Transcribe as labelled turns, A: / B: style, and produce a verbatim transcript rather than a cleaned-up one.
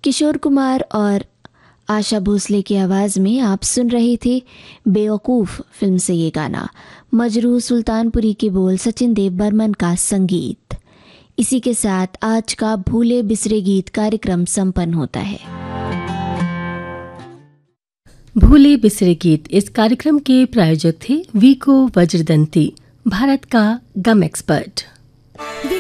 A: किशोर कुमार और आशा भोसले की आवाज़ में आप सुन रहे थे बेवकूफ़ फिल्म से ये गाना। मजरू सुल्तानपुरी के बोल, सचिन देव बर्मन का संगीत। इसी के साथ आज का भूले बिसरे गीत कार्यक्रम संपन्न होता है।
B: भूले बिसरे गीत इस कार्यक्रम के प्रायोजक थे वीको वज्रदंती, भारत का गम एक्सपर्ट।